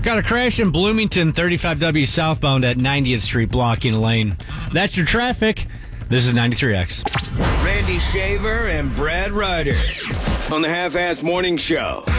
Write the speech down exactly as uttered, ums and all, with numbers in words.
Got a crash in Bloomington, thirty-five W southbound at ninetieth Street, blocking a lane. That's your traffic. This is ninety-three X. Randy Shaver and Brad Ryder on the Half-Ass Morning Show.